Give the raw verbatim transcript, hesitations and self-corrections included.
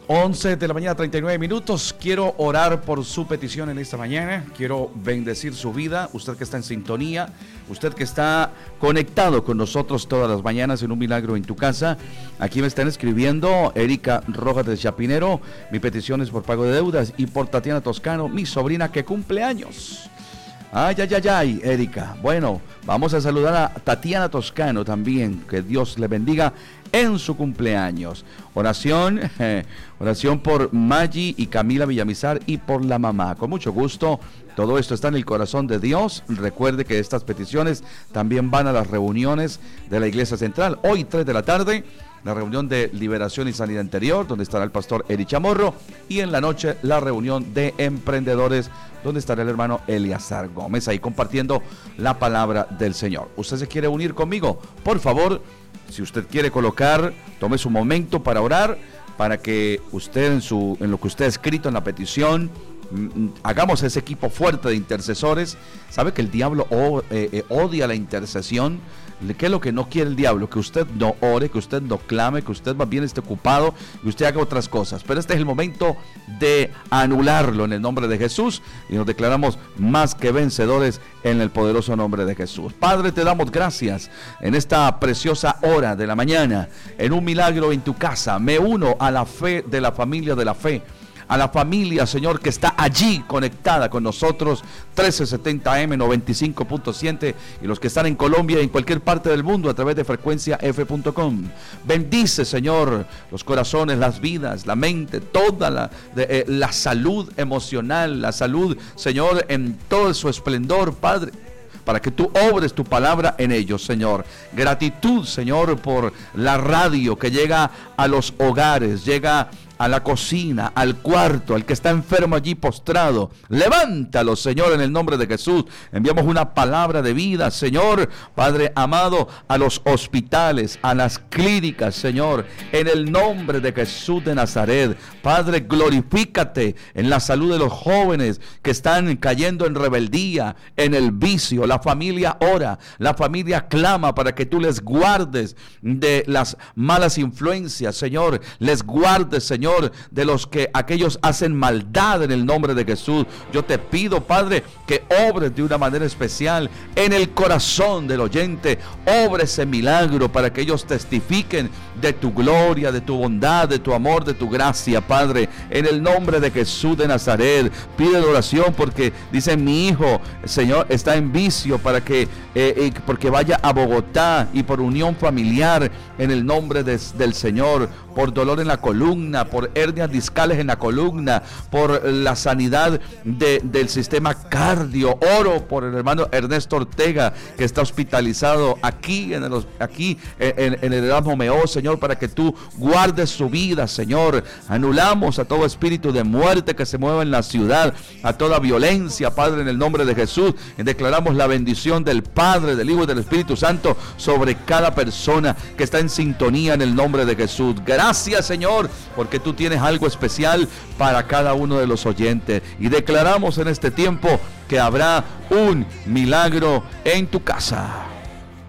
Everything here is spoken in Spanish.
once de la mañana, treinta y nueve minutos. Quiero orar por su petición en esta mañana. Quiero bendecir su vida. Usted que está en sintonía, usted que está conectado con nosotros todas las mañanas en Un Milagro en tu Casa. Aquí me están escribiendo Erika Rojas de Chapinero. Mi petición es por pago de deudas, y por Tatiana Toscano, mi sobrina que cumple años. Ay, ay, ay, ay, Erika. Bueno, vamos a saludar a Tatiana Toscano también. Que Dios le bendiga en su cumpleaños. Oración, eh, oración por Maggi y Camila Villamizar y por la mamá. Con mucho gusto, todo esto está en el corazón de Dios. Recuerde que estas peticiones también van a las reuniones de la Iglesia Central. Hoy, tres de la tarde, la reunión de Liberación y Sanidad Interior, donde estará el pastor Eri Chamorro, y en la noche la reunión de emprendedores, donde estará el hermano Eleazar Gómez, ahí compartiendo la palabra del Señor. ¿Usted se quiere unir conmigo? Por favor, si usted quiere colocar, tome su momento para orar, para que usted en, su, en lo que usted ha escrito en la petición, hagamos ese equipo fuerte de intercesores. Sabe que el diablo o, eh, eh, odia la intercesión. ¿Qué es lo que no quiere el diablo? Que usted no ore, que usted no clame, que usted más bien esté ocupado y usted haga otras cosas. Pero este es el momento de anularlo en el nombre de Jesús, y nos declaramos más que vencedores en el poderoso nombre de Jesús. Padre, te damos gracias en esta preciosa hora de la mañana, en Un Milagro en tu Casa. Me uno a la fe de la familia de la fe, a la familia, Señor, que está allí conectada con nosotros, trece setenta M, noventa y cinco punto siete, y los que están en Colombia y en cualquier parte del mundo a través de frecuencia f punto com. Bendice, Señor, los corazones, las vidas, la mente, toda la, de, eh, la salud emocional, la salud, Señor, en todo su esplendor, Padre, para que tú obres tu palabra en ellos, Señor. Gratitud, Señor, por la radio que llega a los hogares, llega a la cocina, al cuarto, al que está enfermo allí postrado. Levántalo, Señor, en el nombre de Jesús. Enviamos una palabra de vida, Señor, Padre amado, a los hospitales, a las clínicas, Señor, en el nombre de Jesús de Nazaret. Padre, glorifícate en la salud de los jóvenes que están cayendo en rebeldía, en el vicio. La familia ora, la familia clama para que tú les guardes de las malas influencias, Señor. Les guardes, Señor, de los que aquellos hacen maldad en el nombre de Jesús. Yo te pido, Padre, que obres de una manera especial en el corazón del oyente. Obre ese milagro para que ellos testifiquen de tu gloria, de tu bondad, de tu amor, de tu gracia, Padre, en el nombre de Jesús de Nazaret. Pide oración porque dice: mi hijo, Señor, está en vicio, para que eh, eh, porque vaya a Bogotá, y por unión familiar, en el nombre de, del Señor, por dolor en la columna, por hernias discales en la columna, por la sanidad de, del sistema cardio. Oro por el hermano Ernesto Ortega, que está hospitalizado aquí en el, aquí en, en el Erasmo Meo, Señor, para que tú guardes su vida, Señor. Anulamos a todo espíritu de muerte que se mueva en la ciudad, a toda violencia, Padre, en el nombre de Jesús. Y declaramos la bendición del Padre, del Hijo y del Espíritu Santo sobre cada persona que está en sintonía en el nombre de Jesús. Gracias, Señor, porque tú tienes algo especial para cada uno de los oyentes. Y declaramos en este tiempo que habrá un milagro en tu casa.